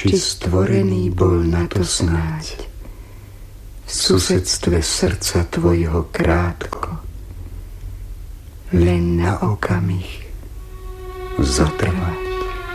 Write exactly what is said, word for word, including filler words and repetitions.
či stvorený bol na to snáď v susedstve srdca tvojho krátko, len na okamih zotrvať.